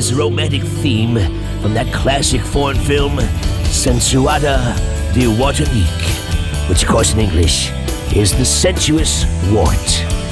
famous romantic theme from that classic foreign film, Sensuada de Watanique, which of course in English is The Sensuous Wart.